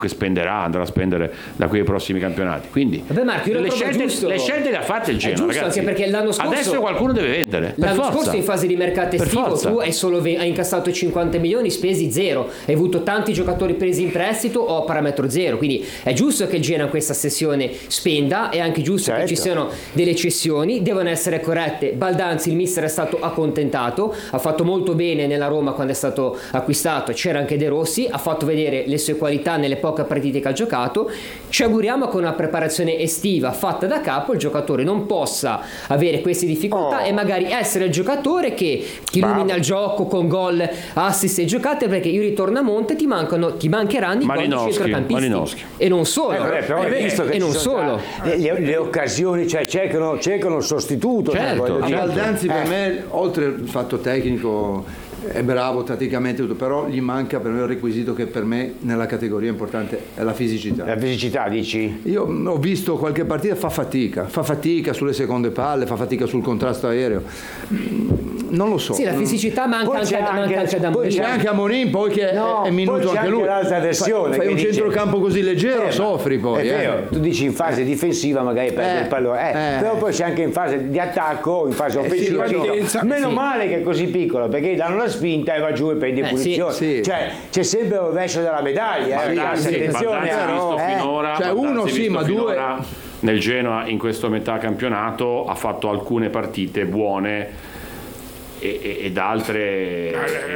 andrà a spendere da qui ai prossimi campionati. Quindi vabbè, Marco, le scelte le ha fatte il Genoa, ragazzi. Anche perché l'anno scorso adesso qualcuno deve vendere. L'anno scorso in fase di mercato estivo tu hai incassato 50 milioni, spesi zero, hai avuto tanti giocatori presi in prestito o a parametro zero, quindi è giusto che il Genoa in questa sessione spenda, è anche giusto che ci siano delle cessioni, devono essere corrette. Baldanzi, il mister, è stato accontentato, ha fatto molto bene nella Roma quando è stato acquistato, c'era anche De Rossi, ha fatto vedere le sue qualità nelle poche partite che ha giocato. Ci auguriamo che una preparazione estiva fatta da capo il giocatore non possa avere queste difficoltà e magari essere il giocatore che ti illumina il gioco con gol, assist e giocate, perché io ritorno a monte ti mancheranno i gol di centrocampisti e non solo, e non solo le occasioni, cioè cercano il sostituto. Certo. Baldanzi per me, oltre al fatto tecnico, è bravo tatticamente tutto, però gli manca per me il requisito che per me nella categoria importante è la fisicità. La fisicità, dici? Io ho visto qualche partita, fa fatica sulle seconde palle, fa fatica sul contrasto aereo, non lo so. Sì, la fisicità manca anche da Amorim. C'è anche Amorim poi che è minuto anche lui. L'altra versione, fai un centrocampo così leggero, soffri poi. È vero. Tu dici in fase difensiva magari perdi il pallone, però poi c'è anche in fase di attacco, in fase offensiva. Meno male che è così piccolo, perché danno la spinta e va giù e prende punizione. Cioè c'è sempre il rovescio della medaglia. Attenzione, finora, cioè uno ma due. Nel Genoa in questo metà campionato ha fatto alcune partite buone ed altre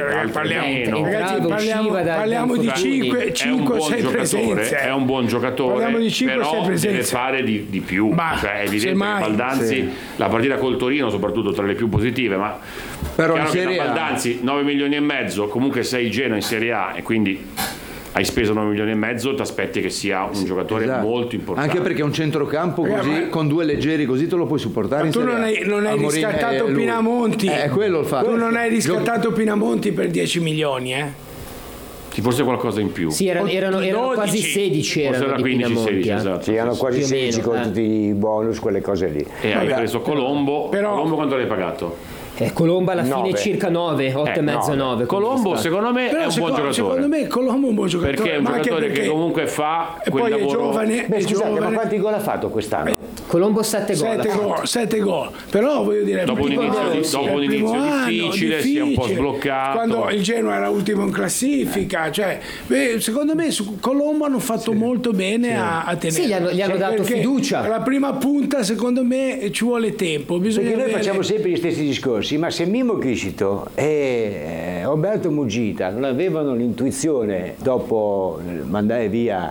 parliamo di 5-6 presenze. È un buon giocatore, però deve fare di più. Cioè, è evidente che Baldanzi, la partita col Torino soprattutto tra le più positive, ma però in Serie A Baldanzi 9 milioni e mezzo, comunque sei il Genoa in Serie A e quindi hai speso 9 milioni e mezzo, ti aspetti che sia un giocatore molto importante. Anche perché un centrocampo così, con due leggeri così te lo puoi supportare. Ma tu non hai riscattato Pinamonti. È quello il fatto. Tu non hai riscattato Pinamonti per 10 milioni, Forse qualcosa in più. Sì, erano quasi 16. Forse era 15-16, esatto. Sì, erano quasi 16 con tutti i bonus, quelle cose lì. E hai preso Colombo. Colombo quanto l'hai pagato? Colombo alla fine circa 9, 8,5-9. Colombo secondo me è un buon giocatore. Secondo me Colombo è un buon giocatore. Perché è un giocatore che comunque fa quel poi lavoro. Giovane, ma quanti gol ha fatto quest'anno? Colombo 7 gol. Però voglio dire, dopo un inizio difficile, si è un po' sbloccato. Quando il Genoa era ultimo in classifica, cioè, secondo me su Colombo hanno fatto molto bene a tenere. Sì, gli hanno dato fiducia. La prima punta, secondo me, ci vuole tempo. Perché noi facciamo sempre gli stessi discorsi, ma se Mimmo Criscito e Roberto Mugita non avevano l'intuizione dopo mandare via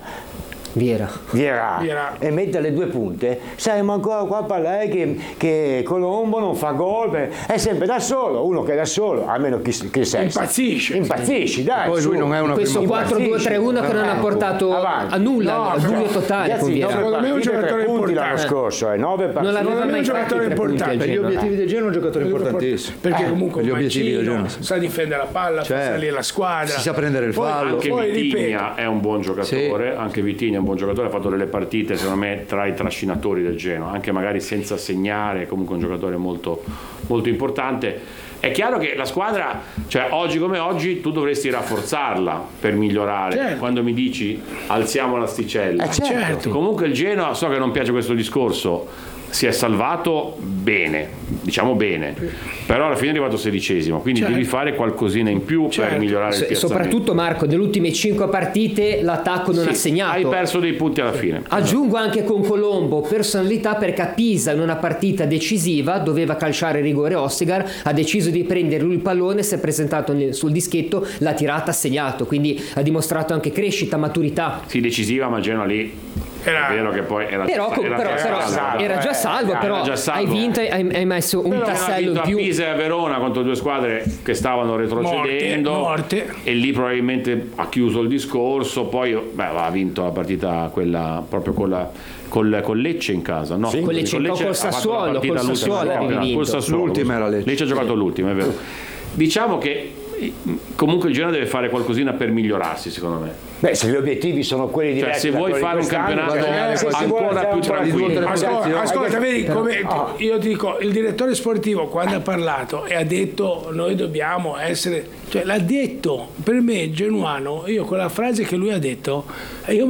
Vieira e mettere le due punte, saremo ancora qua a parlare che Colombo non fa gol, è sempre da solo, uno che è da solo, almeno che sei. Impazzisci, dai. Poi lui non è una questo 4-2-3-1 che non ha portato a nulla, al buio totale. Ragazzi, secondo me è un giocatore importante l'anno scorso, 9 partite. Non aveva mai un giocatore importante. Per gli obiettivi del Genoa è un giocatore importantissimo. Perché comunque per gli obiettivi del Genoa sa difendere la palla, fa salire la squadra, si sa prendere il fallo. Anche Vitinha è un buon giocatore, ha fatto delle partite secondo me tra i trascinatori del Genoa, anche magari senza segnare, comunque un giocatore molto, molto importante. È chiaro che la squadra, cioè oggi come oggi, tu dovresti rafforzarla per migliorare. Certo. Quando mi dici alziamo l'asticella, certo. Comunque il Genoa, so che non piace questo discorso, si è salvato bene, diciamo bene, però alla fine è arrivato 16°, quindi devi fare qualcosina in più per migliorare il piazzamento. Soprattutto Marco, nelle ultime 5 partite l'attacco non ha segnato. Hai perso dei punti alla fine. Aggiungo anche con Colombo personalità, perché a Pisa in una partita decisiva doveva calciare rigore Ostegar, ha deciso di prendere lui il pallone, si è presentato sul dischetto, l'ha tirata, ha segnato, quindi ha dimostrato anche crescita, maturità. Sì, decisiva, ma Genoa lì è vero che poi era già salvo, però hai vinto, hai messo un tassello in più. A Pisa e a Verona contro due squadre che stavano retrocedendo morte. E lì probabilmente ha chiuso il discorso, poi ha vinto la partita quella proprio con Lecce in casa, no? Sì. Con Lecce, col Sassuolo l'ultima era Lecce ha giocato l'ultima, è vero. Diciamo che comunque il Genoa deve fare qualcosina per migliorarsi, secondo me. Se gli obiettivi sono quelli diversi, se vuoi fare un campionato ancora più tranquillo. Ascolta, vedi come io dico, il direttore sportivo quando ha parlato e ha detto noi dobbiamo essere, cioè l'ha detto, per me genuano, io quella frase che lui ha detto, io